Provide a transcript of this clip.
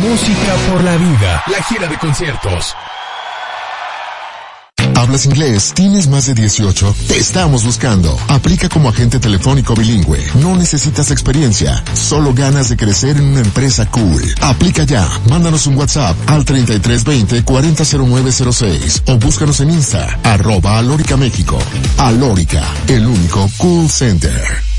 Música por la vida, la gira de conciertos. ¿Hablas inglés? ¿Tienes más de 18? Te estamos buscando. Aplica como agente telefónico bilingüe. No necesitas experiencia, solo ganas de crecer en una empresa cool. Aplica ya. Mándanos un WhatsApp al 3320-400906 o búscanos en Insta, @Alórica México. Alórica, el único cool center.